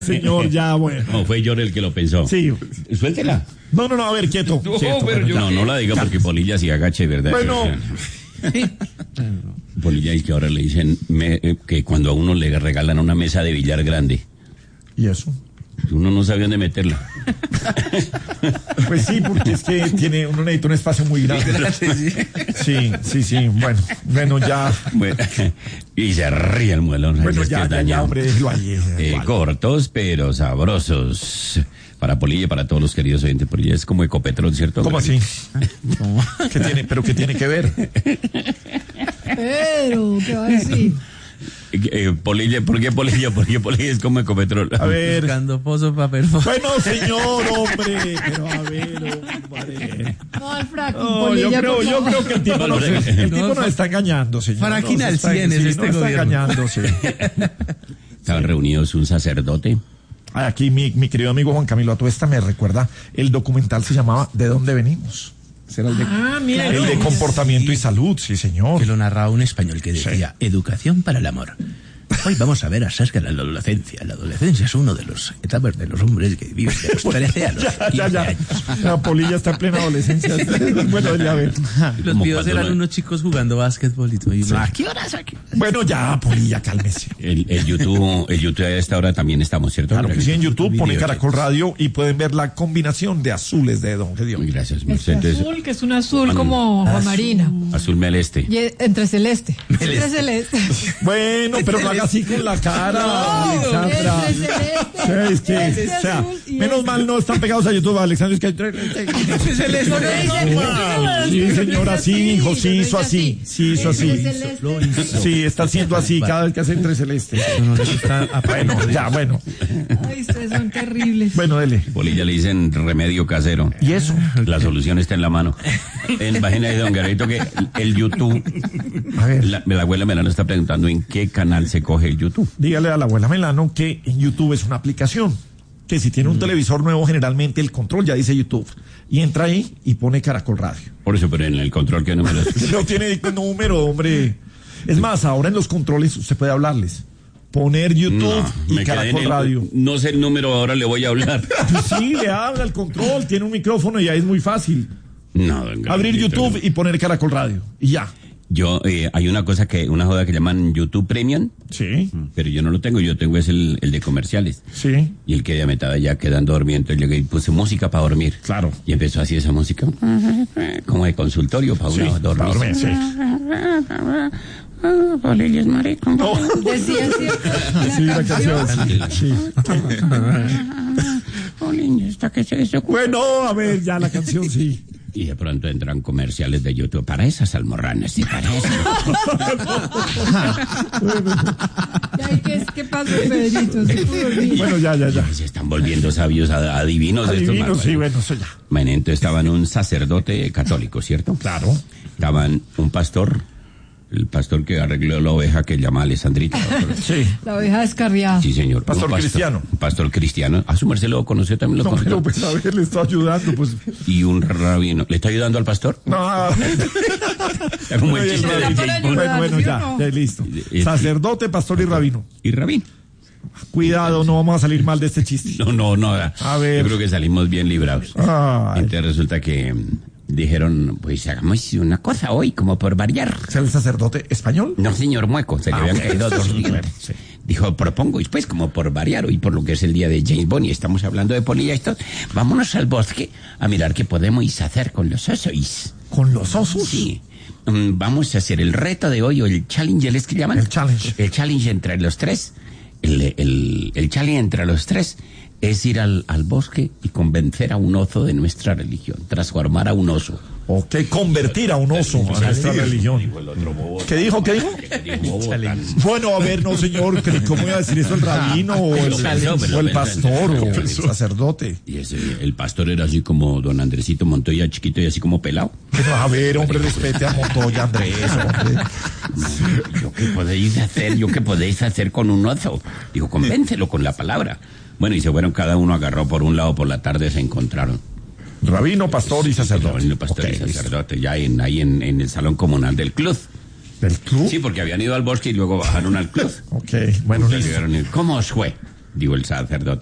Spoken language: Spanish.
Señor, ya, bueno. No, fue yo el que lo pensó. Sí. Suéltela. No, a ver, quieto. No, quieto, pero no la diga porque Polilla se agache, ¿verdad? Bueno. Polilla y que ahora le dicen que cuando a uno le regalan una mesa de billar grande, ¿Y eso? uno no sabe dónde meterla. Pues sí, porque es que uno necesita un espacio muy grande. Sí. Bueno, ya. Bueno, y se ríe el muelón. Bueno, ya, hombre, déjelo ahí. Cortos pero sabrosos. Para Polilla y para todos los queridos oyentes. Polilla es como Ecopetrol, ¿cierto? ¿Cómo así? ¿Qué tiene que ver? Pero, ¿qué va a decir? Polilla, ¿por qué Polilla? Porque Polilla es como Ecopetrol. A ver. Buscando pozo para perforar. Bueno, señor, hombre, pero a ver, hombre. No, el fracking, No, Polilla, yo creo que el tipo nos está engañando, señor. Fracking al 100 es este nos está gobierno. engañando, sí. Estaban reunidos un sacerdote. Aquí mi querido amigo Juan Camilo Atuesta me recuerda, el documental se llamaba ¿De dónde venimos? Será mira. el de comportamiento y salud, sí, señor. Que lo narraba un español que decía, educación para el amor. Hoy vamos a ver a Saskia en la adolescencia. La adolescencia es uno de los etapas de los hombres que viven de los 13 a los 15 años. La Polilla está en plena adolescencia. Bueno, ya a ver. Los videos eran unos chicos jugando básquetbol y todo. Y uno, ¿a qué horas aquí? Bueno, ya, Polilla, cálmese. El YouTube a esta hora también estamos, ¿cierto? Claro que sí, en YouTube ponen Caracol Radio y pueden ver la combinación de azules de Don Gedeón. Gracias, Este azul, que es un azul como marina. Azul meleste. Y entre celeste. Entre celeste. Bueno, pero no haga así con la cara, Alexandra. Es que, o sea, menos mal no están pegados a YouTube, Alexandra. Es que sí, señora, sí, hijo, sí hizo así. Sí hizo así. Sí, está haciendo así cada vez que hace entre celeste. Bueno. Ay, ustedes son terribles. Bueno, dele. Polilla le dicen remedio casero. ¿Y eso? La solución está en la mano. En la página de Don Garrito que el YouTube. A ver. La abuela Melano está preguntando en qué canal se coge el YouTube. Dígale a la abuela Melano que en YouTube es una aplicación. Que si tiene un televisor nuevo, generalmente el control ya dice YouTube. Y entra ahí y pone Caracol Radio. Por eso, pero en el control, ¿qué número es? No tiene número, hombre. Es más, ahora en los controles usted puede hablarles. Poner YouTube y Caracol Radio. No sé el número, ahora le voy a hablar. Pues sí, le habla el control, tiene un micrófono y ahí es muy fácil. No, abrir YouTube y poner Caracol Radio. Y ya. Hay una joda que llaman YouTube Premium. Sí. Pero yo no lo tengo, yo tengo el de comerciales. Sí. Y el que ya me estaba ya quedando dormido, entonces llegué y puse música para dormir. Claro. Y empezó así esa música, como de consultorio para uno dormir. Para dormir, sí. Polilla es marico. No. Decía así La canción. Sí. Polilla, ¿está qué es eso? Bueno, a ver, ya la canción, sí. Y de pronto entran comerciales de YouTube para esas almorranas, ¿sí parece? ¿Qué pasó, Pedrito? Bueno, ya. Se están volviendo sabios adivinos estos Adivinos, sí, bueno, eso ya. Bueno, entonces estaban un sacerdote católico, ¿cierto? Claro. Estaban un pastor, el pastor que arregló la oveja que llama Alessandrita. Sí. La oveja descarriada. Sí, señor. Pastor cristiano. Un pastor cristiano. A su merced lo conoció, también lo conoció. Pero pues a ver, le estoy ayudando, pues. Y un rabino. ¿Le está ayudando al pastor? No. Está como el chiste de James Bond. Bueno, ya, listo. Sacerdote, pastor y rabino. Y rabino. Cuidado, no vamos a salir mal de este chiste. No. A ver. Yo creo que salimos bien librados. Ay. Entonces resulta que dijeron, pues hagamos una cosa hoy, como por variar. ¿Será el sacerdote español? No, señor Mueco, se le habían caído 2 días. Sí. Dijo, propongo, y pues como por variar hoy, por lo que es el día de James Bond, y estamos hablando de Polilla y esto, vámonos al bosque a mirar qué podemos hacer con los osos. ¿Con los osos? Sí. Vamos a hacer el reto de hoy, o el challenge, ¿les que llaman? El challenge. El challenge entre los tres. El challenge entre los tres es ir al bosque y convencer a un oso de nuestra religión, transformar a un oso. ¿O qué? Convertir a un oso a nuestra religión. ¿Qué dijo? Bueno, a ver, no, señor, ¿cómo iba a decir eso el rabino o el pastor o el sacerdote? Y el pastor era así como don Andresito Montoya, chiquito y así como pelado. A ver, hombre, respete a Montoya, Andrés, hombre. ¿Yo qué podéis hacer con un oso? Digo, convéncelo con la palabra. Bueno, y se fueron, cada uno agarró por un lado, por la tarde se encontraron. Rabino, pastor y sacerdote. Rabino, pastor y sacerdote, ya ahí en el salón comunal del club. ¿Del club? Sí, porque habían ido al bosque y luego bajaron al club. Ok, bueno, ¿Cómo os fue? Digo, el sacerdote